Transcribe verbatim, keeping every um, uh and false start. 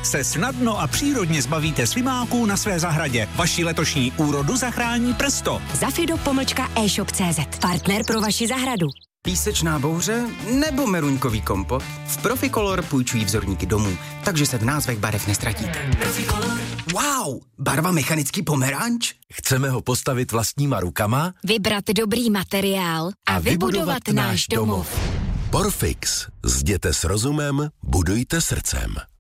se snadno a přírodně zbavíte slimáků na své zahradě. Vaši letošní úrodu zachrání Presto. Zafido pomlčka e-shop tečka cé zet. Partner pro vaši zahradu. Písečná bouře nebo meruňkový kompot? V Proficolor půjčují vzorníky domů, takže se v názvech barev nestratíte. Proficolor. Wow, barva mechanický pomeranč? Chceme ho postavit vlastníma rukama? Vybrat dobrý materiál a, a vybudovat, vybudovat náš domov. Porfix. Zděte s rozumem, budujte srdcem.